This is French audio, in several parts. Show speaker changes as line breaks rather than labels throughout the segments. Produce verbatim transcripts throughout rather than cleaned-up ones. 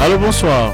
Allô, bonsoir.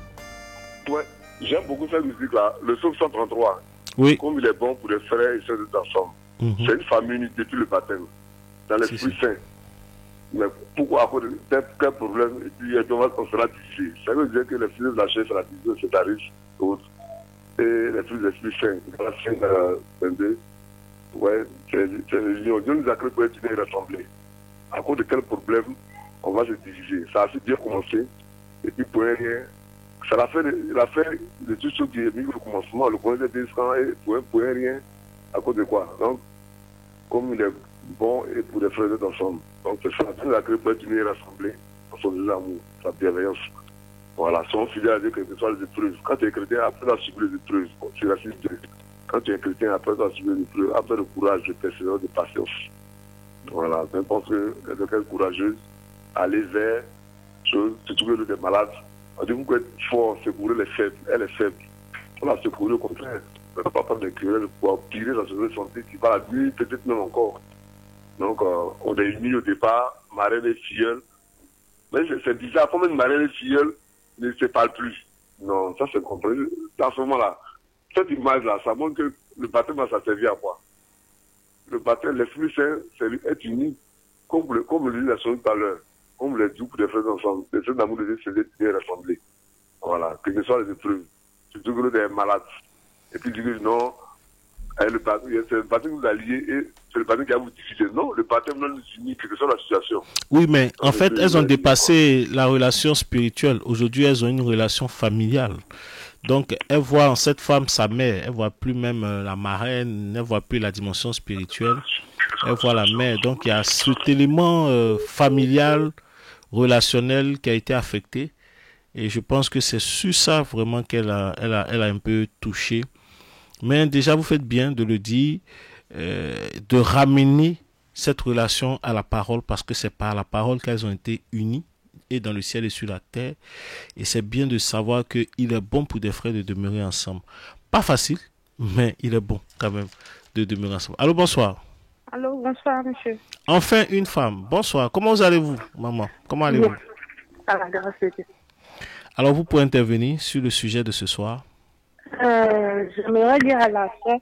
Ouais, j'aime beaucoup cette musique-là, le psaume cent trente-trois.
Oui.
Comme il est bon pour les frères et sœurs ensemble. Mm-hmm. C'est une famille unie depuis le baptême, dans l'Esprit Saint. Mais pourquoi à cause de quel problème, et puis on sera divisé. Ça veut dire que les fils de la chair, c'est la division, c'est Taris, autres. Et les fils de l'Esprit Saint, dans la Sainte vingt-deux, ouais, c'est l'union. Dieu nous a créé pour être unis et rassembler. À cause de quel problème, on va se diviser. Ça a assez bien commencé, et puis pour rien. Ça l'a fait, il a fait de tout ce qui est mis au commencement, le point de descend et pour un point rien, à cause de quoi? Donc, comme il est bon et pour les frères d'être ensemble. Donc, c'est ça, Dieu nous a créé pour être unis et rassemblés dans son amour, sa bienveillance. Voilà, son fidèle à Dieu, quelles que soient les épreuves. Quand tu es chrétien, après tu as subi les épreuves, tu as subi Dieu. Quand tu es chrétien, après tu as subi les épreuves, après le courage, de persévérance, de patience. Voilà, n'importe quelle courageuse, aller vers chose, surtout que nous sommes malades. On dit que être fort, secourir les faibles, elle est faible. On a secouru au contraire. On ne peut pas prendre des querelles pour empirer la société de santé qui va la nuit, peut-être même encore. Donc, euh, on est unis au départ, marraine et filleule. Mais c'est bizarre, comme une marraine et filleule ne se parlent plus. Non, ça c'est compris. Dans ce moment-là, cette image-là, ça montre que le baptême, ça servi à quoi? Le baptême, l'Esprit Saint, c'est être uni, comme le, comme le dit la chose tout à l'heure. Comme les doux pour les frères ensemble, les frères d'amour de Dieu, c'est d'être bien rassemblés. Voilà, que ce soit les épreuves. Surtout que nous sommes malades. Et puis, dire non, le baptême, c'est le baptême qui nous a liés et c'est le baptême qui a vous divisé. Non, le baptême nous unit, quelle que soit la situation.
Oui, mais donc, en fait, elles ont dépassé la relation spirituelle. Aujourd'hui, elles ont une relation familiale. Donc, elle voit en cette femme sa mère. Elle voit plus même euh, la marraine. Elle voit plus la dimension spirituelle. Elle voit la mère. Donc, il y a cet élément euh, familial, relationnel qui a été affecté. Et je pense que c'est sur ça vraiment qu'elle a, elle a, elle a un peu touché. Mais déjà, vous faites bien de le dire, euh, de ramener cette relation à la parole, parce que c'est par la parole qu'elles ont été unies, et dans le ciel et sur la terre. Et c'est bien de savoir qu'il est bon pour des frères de demeurer ensemble. Pas facile, mais il est bon quand même de demeurer ensemble. Allô, bonsoir.
Allô, bonsoir, monsieur.
Enfin, une femme. Bonsoir. Comment vous allez-vous, maman? Comment allez-vous?
Ça va, grâce à Dieu.
Alors, vous pouvez intervenir sur le sujet de ce soir.
Euh, j'aimerais dire à la fin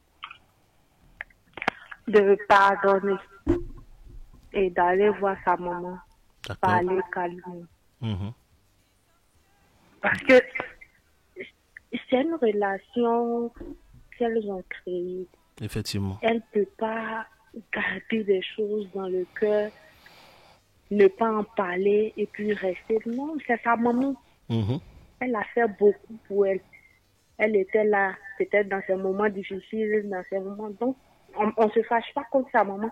de pardonner et d'aller voir sa maman, parler calmement.
Mm-hmm.
Parce que c'est une relation qu'elles ont créée.
Effectivement.
Elle ne peut pas garder des choses dans le cœur, ne pas en parler et puis rester. Non, c'est sa maman.
Mm-hmm.
Elle a fait beaucoup pour elle. Elle était là, peut-être dans ces moments difficiles, dans ces moments. Donc, on ne se fâche pas contre sa maman.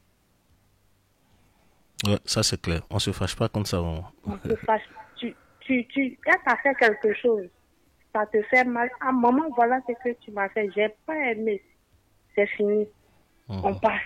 Ouais, ça c'est clair. On ne se fâche pas contre sa maman.
On se fâche. Tu, tu, tu, elle t'a fait quelque chose. Ça te fait mal. Ah, maman, voilà ce que tu m'as fait. J'ai pas aimé. C'est fini. Mm-hmm. On passe.